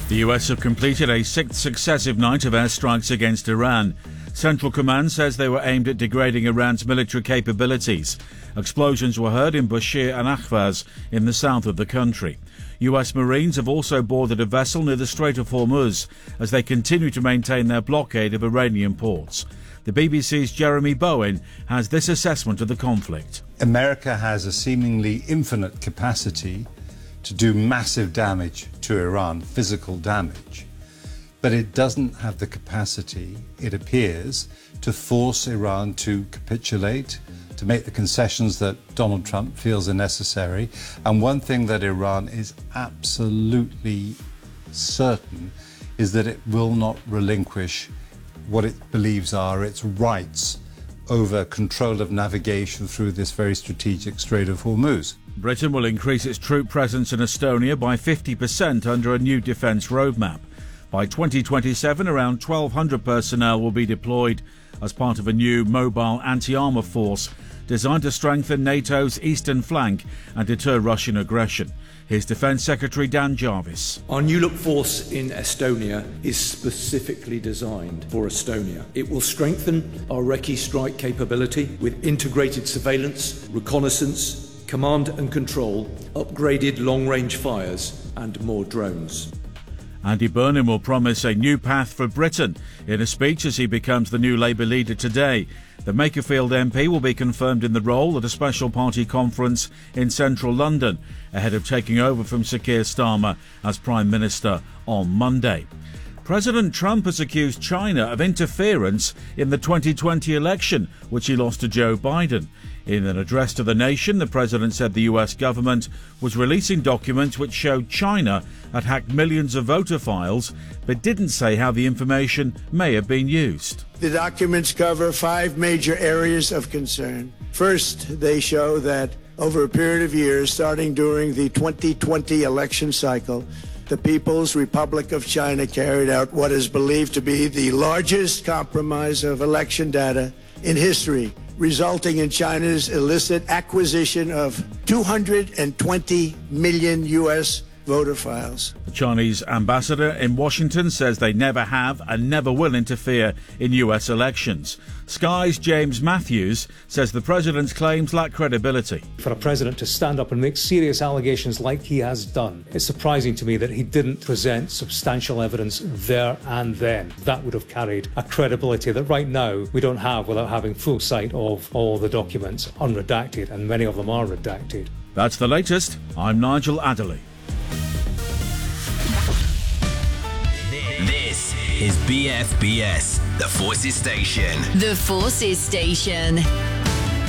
The US have completed a sixth successive night of airstrikes against Iran. Central Command says they were aimed at degrading Iran's military capabilities. Explosions were heard in Bushehr and Ahvaz in the south of the country. US Marines have also boarded a vessel near the Strait of Hormuz as they continue to maintain their blockade of Iranian ports. The BBC's Jeremy Bowen has this assessment of the conflict. America has a seemingly infinite capacity to do massive damage to Iran, physical damage. But it doesn't have the capacity, it appears, to force Iran to capitulate, to make the concessions that Donald Trump feels are necessary. And one thing that Iran is absolutely certain is that it will not relinquish what it believes are its rights over control of navigation through this very strategic Strait of Hormuz. Britain will increase its troop presence in Estonia by 50% under a new defence roadmap. By 2027, around 1,200 personnel will be deployed as part of a new mobile anti-armour force designed to strengthen NATO's eastern flank and deter Russian aggression. Here's Defence Secretary Dan Jarvis. Our new look force in Estonia is specifically designed for Estonia. It will strengthen our Recce strike capability with integrated surveillance, reconnaissance, command and control, upgraded long-range fires and more drones. Andy Burnham will promise a new path for Britain in a speech as he becomes the new Labour leader today. The Makerfield MP will be confirmed in the role at a special party conference in central London ahead of taking over from Sir Keir Starmer as Prime Minister on Monday. President Trump has accused China of interference in the 2020 election, which he lost to Joe Biden. In an address to the nation, the president said the US government was releasing documents which showed China had hacked millions of voter files, but didn't say how the information may have been used. The documents cover 5 major areas of concern. First, they show that over a period of years, starting during the 2020 election cycle, the People's Republic of China carried out what is believed to be the largest compromise of election data in history, resulting in China's illicit acquisition of 220 million U.S. voter files. The Chinese ambassador in Washington says they never have and never will interfere in US elections. Sky's James Matthews says the president's claims lack credibility. For a president to stand up and make serious allegations like he has done, it's surprising to me that he didn't present substantial evidence there and then. That would have carried a credibility that right now we don't have without having full sight of all the documents unredacted, and many of them are redacted. That's the latest. I'm Nigel Adderley. This is BFBS, The Forces Station. The Forces Station.